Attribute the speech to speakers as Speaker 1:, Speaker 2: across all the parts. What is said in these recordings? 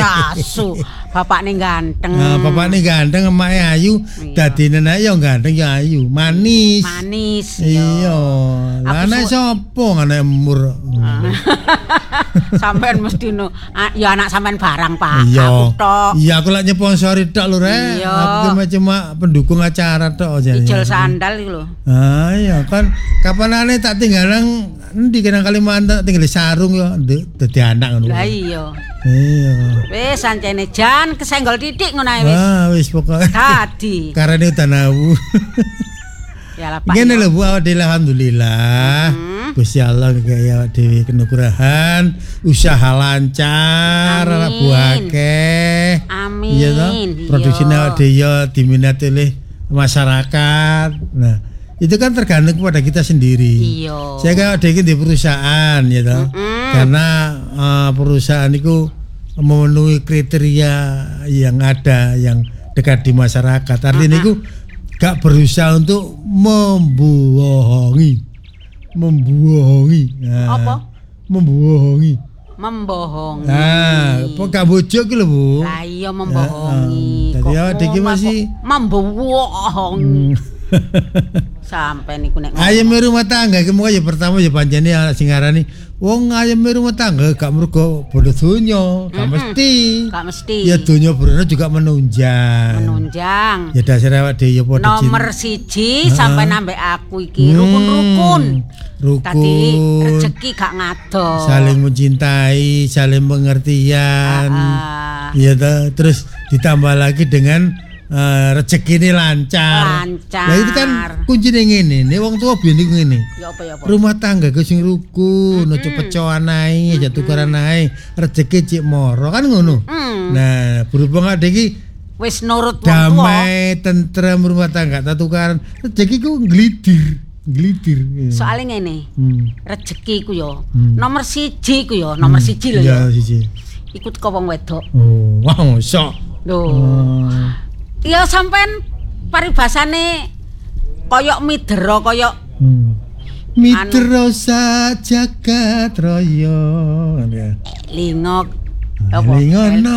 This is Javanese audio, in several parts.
Speaker 1: asu. Bapakne ganteng.
Speaker 2: Nah, bapakne ganteng, emake ayu, dadine nek ya ganteng ya ayu, manis.
Speaker 1: Manis.
Speaker 2: Iya. Lah nek sapa ngene mur.
Speaker 1: Sampean mesti ya anak sampean barang, Pak.
Speaker 2: Iya.
Speaker 1: Aku tok.
Speaker 2: Iya, aku lak nyponsori tok lho, Rek. Aku cuma pendukung acara tok jane.
Speaker 1: Ijel sandal iki lho.
Speaker 2: Ah, iya kan kapanane tak tinggal nang endi kena Kalimantan tinggal di sarung ya, dadi anak ngono.
Speaker 1: Lah iya.
Speaker 2: Iya.
Speaker 1: Wis sancene jan kesenggol titik ngono ae wis.
Speaker 2: Ah, wis pokoke.
Speaker 1: Tadi.
Speaker 2: Karene udan awu.
Speaker 1: Ya lah Pak.
Speaker 2: Ngene lho Bu, alhamdulillah. Gusti Allah kaya dhewe kenugrahan, usaha lancar, Bu akeh.
Speaker 1: Amin.
Speaker 2: Iya toh? Produksine dhewe ya diminati oleh masyarakat. Nah, itu kan tergantung kepada kita sendiri.
Speaker 1: Iya.
Speaker 2: Saya kan ada di perusahaan ya toh. Karena perusahaan itu memenuhi kriteria yang ada yang dekat di masyarakat. Artinya itu gak berusaha untuk membohongi. Nah,
Speaker 1: apa?
Speaker 2: Membohongi.
Speaker 1: Membohongi.
Speaker 2: Nah, kok gak bojok ki lho, Bu?
Speaker 1: Lah iya membohongi.
Speaker 2: Dadi awake iki masih
Speaker 1: membohongi. Sampai niku nek
Speaker 2: ayam rumah tangga iki ya pertama ya pancene sing ngarani wong ayam rumah tangga gak mergo bodo donya, gak mesti.
Speaker 1: Gak mesti.
Speaker 2: Ya donya brono juga menunjang.
Speaker 1: Menunjang.
Speaker 2: Ya dasar awake dhewe ya padha
Speaker 1: nomor 1 sampai nambah aku iki rukun-rukun. Tadi rezeki gak ngado.
Speaker 2: Saling mencintai, saling pengertian. Iya terus ditambah lagi dengan rezeki ini lancar. Nah itu kan kuncinya ngene, nih wong tua biyen iku ngene.
Speaker 1: Ya apa?
Speaker 2: Rumah tangga ku sing rukun, aja pecoan ae, aja tukaran ae, rezeki cik moro kan ngono. Nah, berhubung ade iki
Speaker 1: wis nurut wong tua.
Speaker 2: Damai, tentrem rumah tangga, tak tukaran, rezeki ku glidir.
Speaker 1: Soalnya ngene. Rezeki ku yo nomor 1 ku yo, nomor 1 lho
Speaker 2: ya. Iya, 1.
Speaker 1: Ikut kok wong wedok.
Speaker 2: Oh, wah mosok.
Speaker 1: Lho. Ya sampean paribasane koyok midero koyok
Speaker 2: midero sajagat raya
Speaker 1: lingok
Speaker 2: apa lingono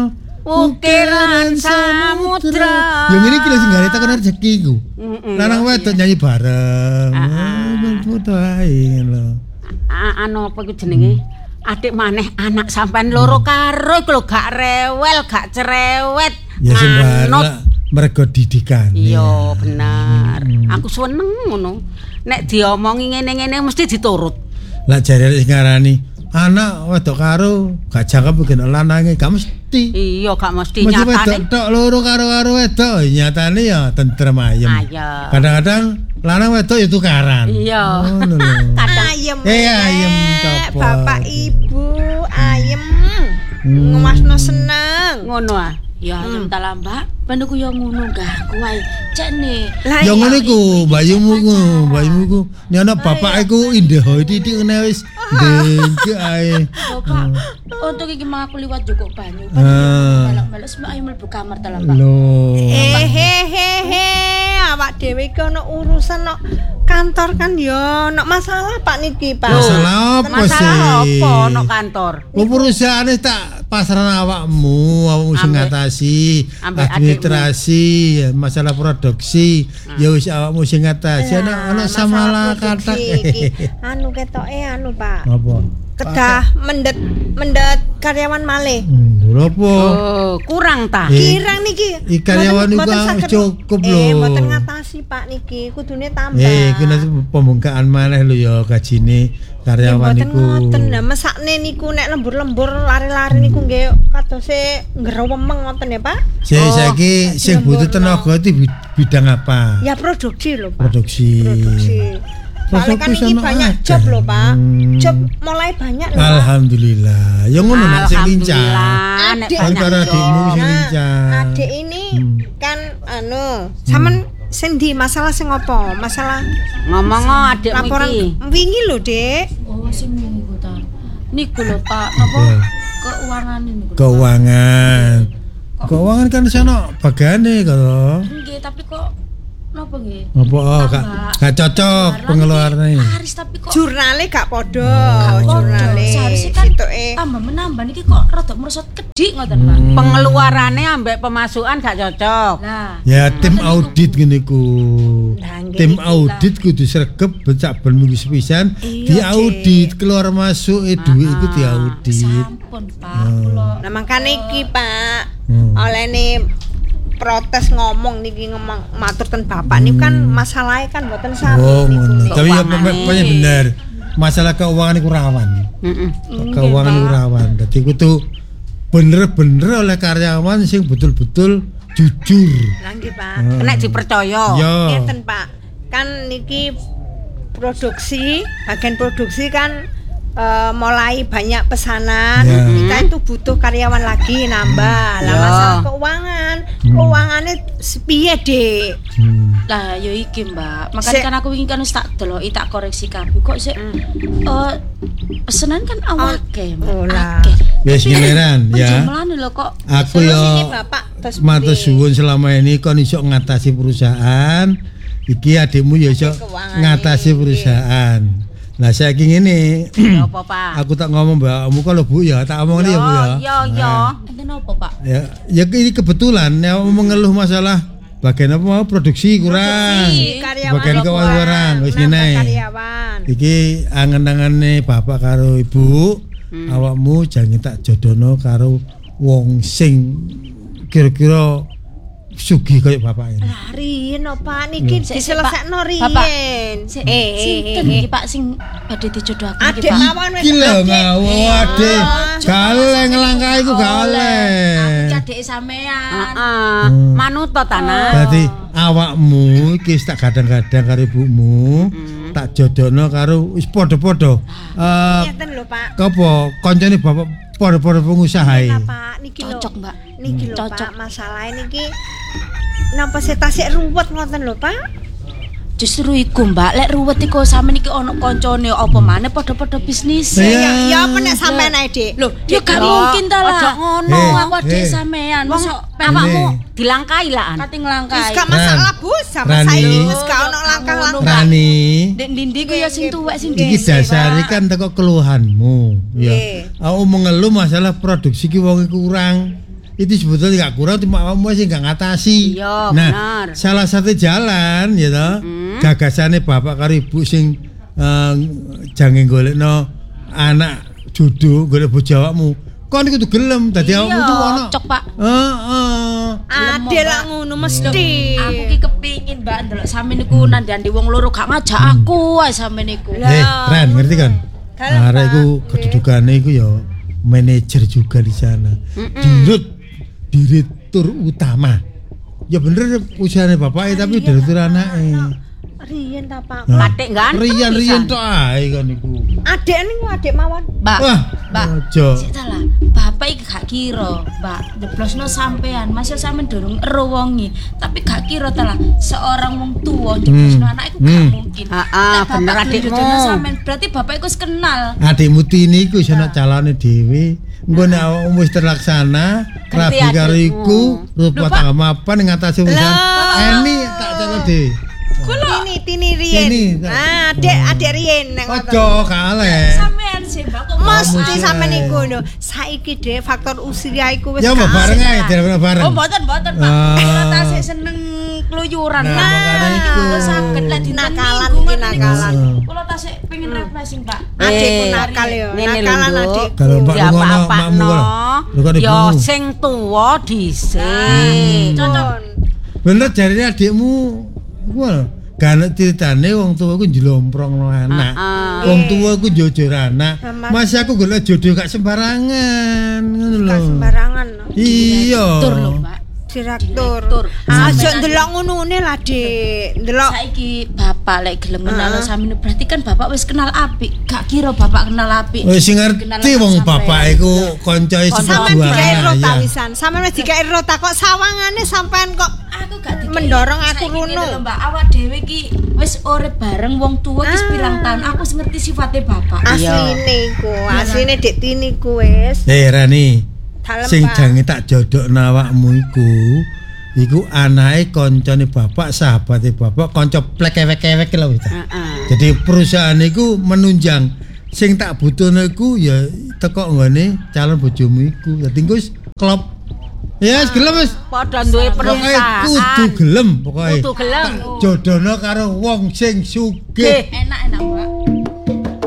Speaker 1: ukiran samudra
Speaker 2: ya ngene iki lho sing gare tekan rezeki iku lanang wedok nyanyi bareng foto ae lho
Speaker 1: anu apa iku jenenge adik maneh anak sampean loro karo iku lho gak rewel gak cerewet
Speaker 2: ya sembara mergo didikan.
Speaker 1: Iya, bener. Aku seneng ngono. Nek diomongi ngene-ngene mesti diturut.
Speaker 2: Lah jare sing ngarani anak wedok karo gak jangkep bikin lanange gak mesti.
Speaker 1: Iya, gak mesti nyatane.
Speaker 2: Mesti wedok tok loro karo wedok, nyatane ya tentrem ayem. Kadang-kadang lanang wedok ya tukaran.
Speaker 1: Iya.
Speaker 2: Ngono lho.
Speaker 3: Ayem.
Speaker 2: Ayem topo.
Speaker 3: Bapak Ibu ayem. Ngumasno seneng.
Speaker 1: Ngono ah.
Speaker 4: Ya entah lah Mbak, penduku yang ngono gak kuai jane.
Speaker 2: Ya ngono iku, bayumu ku. Nek ana bapak iku indeh titik ngene wis ndengke ae.
Speaker 4: Bapak, untuk iki mang aku liwat joko banyu. Balak-balak semua ayo mlebu kamar ta lah Mbak.
Speaker 3: Hehehe, awak dhewe iki ana urusan nok kantor kan ya, nok masalah Pak niki, Pak.
Speaker 2: Masalah apa sih?
Speaker 1: Masalah apa nok kantor?
Speaker 2: Perusahaane tak pasaran awakmu sing ngatasi administrasi, masalah produksi, ya wis awakmu sing ngatasi. Ana samalah kata.
Speaker 3: Anu ketoke anu, Pak.
Speaker 2: Apa?
Speaker 3: Kedah mendet karyawan malih.
Speaker 2: Lho apa?
Speaker 1: Oh, kurang ta?
Speaker 3: Kirang niki.
Speaker 2: Karyawan niku cukup lho.
Speaker 3: Mboten ngatasi Pak niki, kudune tambah.
Speaker 2: Iki pembukaan malih lho ya gajine karyawan niku.
Speaker 3: Mboten ngoten. Lah mesakne niku nek lembur-lembur lari-lari niku nggih kadose ngrewemeng ngoten ya, Pak.
Speaker 2: Saiki sing butuh tenaga itu bidang apa?
Speaker 3: Ya produksi lho, Pak.
Speaker 2: Produksi.
Speaker 3: Soalnya kan ini banyak job loh Pak. Job mulai banyak loh Pak.
Speaker 2: Alhamdulillah. Ya ngono nek sing lincah.
Speaker 3: Adik
Speaker 2: adikmu sing lincah.
Speaker 3: Adik ini kan sampean sing di masalah sing apa? Masalah
Speaker 1: ngomong adikmu
Speaker 3: laporan wingi lho, Dik.
Speaker 4: Oh, sing wingi ku ta. Niku lho Pak, napa keuangan niku.
Speaker 2: Keuangan kan sono bagane karo.
Speaker 4: Nggih, tapi kok Napa nggih?
Speaker 2: Apa gak cocok pengeluarannya.
Speaker 4: Laris tapi kok
Speaker 3: Jurnale gak podo,
Speaker 4: podo.
Speaker 3: jurnale.
Speaker 4: Seharusnya kan
Speaker 3: Sitoke.
Speaker 4: tambah menambah niki kok rada merosot kedik ngoten, Pak.
Speaker 1: Pengeluarannya ambek pemasukan gak cocok.
Speaker 4: Lah,
Speaker 2: Ya tim audit ngene ku.
Speaker 3: Lah, nggih,
Speaker 2: Tim
Speaker 3: iki
Speaker 2: audit kudu sregep becak ben minggu sepisan diaudit keluar masuk duit iku diaudit.
Speaker 4: sampun, Pak. Kula
Speaker 3: Nah makane iki Pak, olehne protes ngomong niki ngomong matur ten Bapak niku kan masalahnya kan mboten sami
Speaker 2: Oh,
Speaker 3: niku.
Speaker 2: ngono.
Speaker 3: Nek.
Speaker 2: Tapi ya
Speaker 1: Keuangane.
Speaker 2: pokoknya bener. Masalah keuangan iku rawan. Keuangan iku rawan. Dadi kudu bener-bener oleh karyawan sing betul-betul jujur.
Speaker 3: Lah nggih Pak.
Speaker 1: Kena dipercaya.
Speaker 2: Ya.
Speaker 3: Ngeten Pak. Kan niki produksi, bagian produksi kan mulai banyak pesanan,
Speaker 2: Ya.
Speaker 3: kita itu butuh karyawan lagi nambah. Lah
Speaker 1: Ya.
Speaker 3: masalah keuangannya sepiye, Dik?
Speaker 4: lah yo iki, Mbak. Makanya
Speaker 3: Sik.
Speaker 4: kan aku wingi kan wis tak deloki tak koreksi kabeh. Kok sik pesanan kan awake, Mbak.
Speaker 3: Oh, lah.
Speaker 4: Akeh.
Speaker 2: Wis giliran ya.
Speaker 4: Penjumlahane lho kok
Speaker 2: Aku
Speaker 3: Solusine
Speaker 2: yo
Speaker 3: Bapak terus
Speaker 2: matur
Speaker 3: piye?
Speaker 2: suwun selama ini kon iso ngatasi perusahaan. Iki adikmu ya iso
Speaker 3: Keuangane.
Speaker 2: ngatasi perusahaan. Lah saiki ngene,
Speaker 1: Apa, Pak?
Speaker 2: aku tak ngomong mbakmu kok lho Bu ya, tak omongin ya Bu ya.
Speaker 1: Yo.
Speaker 4: enten opo, Pak?
Speaker 2: Ya, ya ini kebetulan ya mengeluh masalah bagian apa mau produksi kurang.
Speaker 3: Karyawan
Speaker 2: Bagian keuangan kurang wis
Speaker 3: nambah
Speaker 2: ngene.
Speaker 3: karyawan.
Speaker 2: Iki angen-angene bapak karo ibu, awakmu jangan tak jodono karo wong sing kira-kira sugih kaya bapak ini.
Speaker 3: Lah riyen Pak niki
Speaker 4: Sik,
Speaker 3: diselesekno
Speaker 4: Pak. Bapak.
Speaker 3: riyen.
Speaker 4: Sik, sinten iki, Pak, sing badhe dijodohaken iki,
Speaker 3: Adek
Speaker 4: Pak?
Speaker 3: mawon wis.
Speaker 2: Iki lho ngawade. Galeng langkah iku
Speaker 4: Aku
Speaker 2: galeng.
Speaker 4: cadeke sampean.
Speaker 1: Heeh. Manut to tanah.
Speaker 2: Dadi awakmu iki wis tak gadang-gadang karo ibumu, tak jodono karo wis padha-padha.
Speaker 3: Ngeten lho Pak.
Speaker 2: Apa kancane bapak padha-padha pengusaha
Speaker 3: Lah
Speaker 2: iki.
Speaker 3: Pak niki lho.
Speaker 4: Cocok, Mbak.
Speaker 3: Niki lho
Speaker 4: Cocok.
Speaker 3: Pak, masalahnya niki napa saya tasik ruwet ngoten lho Pak?
Speaker 4: Justru iku, Mbak, lek ruwet iku sampean iki ana kancane apa maneh padha-padha bisnis.
Speaker 2: Iya.
Speaker 3: Ya apa nek sampean ae, Dik?
Speaker 4: Lho, ya gak
Speaker 1: Dik,
Speaker 4: mungkin ta lah.
Speaker 1: ojo ngono.
Speaker 4: Awak dhek sampean
Speaker 1: Wong
Speaker 4: mosok
Speaker 1: awakmu dilangkai lah.
Speaker 4: kate
Speaker 3: Wis
Speaker 4: nglangkai.
Speaker 3: gak masalah Bu, sama
Speaker 2: Rani.
Speaker 3: saiki wis gak ono langkah-langkah.
Speaker 2: Rani,
Speaker 4: Ndek ndi ku ya sing tuwek sing
Speaker 2: iki dasare kan teko keluhanmu, ya.
Speaker 3: Nggih.
Speaker 2: Aku mengeluh masalah produksi ki wong kurang. Itu sebetulnya gak kurang, cuma kamu sih gak ngatasi.
Speaker 1: Iya,
Speaker 2: Nah,
Speaker 1: benar.
Speaker 2: salah satu jalan, ya toh, gagasannya bapak karo ibu sing jangan golekno anak jodoh, golek bojo awakmu. Kon kudu gelem, dadi awakmu tuh ono.
Speaker 4: Cocok, Pak.
Speaker 2: Heeh.
Speaker 3: Ade lah ngono mesti.
Speaker 4: Aku ki kepingin, Mbak, ndelok sampean niku nandhani wong loro gak ngajak aku ae sampean niku.
Speaker 2: Ren, ngerti kan?
Speaker 3: Kalem,
Speaker 2: Arek
Speaker 3: Pak.
Speaker 2: iku kedudukane iku ya manajer juga di sana. Direktur utama. Ya bener usahane bapake tapi direktur anake.
Speaker 3: Riyen ta Pak.
Speaker 1: Batik ganteng.
Speaker 2: Rian-rian tok ae kan iku.
Speaker 3: Adek niku adek mawon.
Speaker 4: Mbak.
Speaker 2: Wah,
Speaker 4: Mbak.
Speaker 2: ojo.
Speaker 4: Sik ta lah, bapak iki gak kira, Mbak, njeblosno sampean, masa sampean durung ero wongi, tapi gak kira ta lah seorang wong tuwa njeblosno anak iku gak mungkin.
Speaker 1: Heeh,
Speaker 4: Lek bapak
Speaker 1: bener
Speaker 4: gelem
Speaker 1: adikmu.
Speaker 4: jodohno sampean, berarti bapak iku wis kenal.
Speaker 2: Adikmu Tini iku iso ana calone dhewe. Engko nek awakmu wis terlaksana, rabi karo
Speaker 1: adikmu.
Speaker 2: iku, rupa tangga mapan ngatasi urusan. Eni tak calon dhewe.
Speaker 3: Tini riyen.
Speaker 2: Tini.
Speaker 3: Adek riyen nek ngoten.
Speaker 2: Ojo kaleh.
Speaker 4: Sampean sih, Mbak, kok
Speaker 3: Mesti
Speaker 2: Kamu
Speaker 3: sampean
Speaker 2: sih.
Speaker 3: niku lho. Saiki Dek faktor usia iku wis
Speaker 2: Ya mbok
Speaker 3: gak
Speaker 2: bareng
Speaker 3: asik,
Speaker 2: ae,
Speaker 3: Pak.
Speaker 2: dhewe bareng.
Speaker 4: Oh, mboten, Pak.
Speaker 2: Ah.
Speaker 4: Kula tasih seneng keluyuran.
Speaker 2: Nah, makanya iku.
Speaker 4: Kula saged lek dinten
Speaker 3: Nakalan
Speaker 4: Minggu
Speaker 3: iki
Speaker 4: ngoten niku.
Speaker 3: nakalan.
Speaker 4: Kula tasih pengen refreshing, Pak.
Speaker 3: Adikku nakal yo.
Speaker 1: Ngene lho,
Speaker 3: Nakalan
Speaker 1: Nduk.
Speaker 3: adikku.
Speaker 2: Kalau Mbak
Speaker 1: Ya
Speaker 2: ngono,
Speaker 1: apa-apa
Speaker 2: makmu
Speaker 1: no.
Speaker 2: kok. Lho kan
Speaker 1: Ya
Speaker 2: ibumu.
Speaker 1: sing tuwa dhisik.
Speaker 4: Cocok.
Speaker 2: Bener jarine adikmu gua lho. Ganek ceritane wong tua ku njlomprongno anak. Wong tua ku jujur anak. Masih aku golek jodoh gak sembarangan ngono lho.
Speaker 3: Gak sembarangan.
Speaker 2: Iya.
Speaker 4: Tur lho, Pak.
Speaker 3: Direktur. Aja ndelok ngono-ngene lah, Dik. Ndelok
Speaker 4: Saiki bapak lek gelem kenal sampeyan berarti kan bapak wis kenal apik. Gak kira bapak kenal apik.
Speaker 2: Wis ngerti wong bapak iku kancae
Speaker 3: sampean
Speaker 2: sepupu
Speaker 3: dikai
Speaker 2: anak
Speaker 3: rota
Speaker 2: ya.
Speaker 3: wisan. Sampean wis dikai rota kok sawangane sampean kok
Speaker 4: Aku gak dikei.
Speaker 3: mendorong aku
Speaker 4: Saiki
Speaker 3: runo.
Speaker 4: ngene lho, Mbak, awak dhewe iki wis urip bareng wong tuwa wis pirang tahun. Aku wis ngerti sifatnya bapak.
Speaker 3: asline iku, asline Dik Tini ku wis.
Speaker 2: Rani.
Speaker 3: Dalem,
Speaker 2: Sing
Speaker 3: Pak.
Speaker 2: jange tak jodhokno awakmu iku iku anake koncone bapak, sahabate bapak, kanca plek-ewek-ewek lho.
Speaker 1: Heeh.
Speaker 2: Jadi perusahaan iku menunjang sing tak butuhno iku ya teko nggone calon bojomu iku. Dadi engko wis klop. Ya wis gelem wis.
Speaker 1: Padha duwe
Speaker 2: Pokoke
Speaker 1: perusahaan.
Speaker 2: kudu gelem pokoke.
Speaker 1: Kudu gelem.
Speaker 2: Jodohno karo wong sing sugih.
Speaker 4: Enak-enak, Mbak.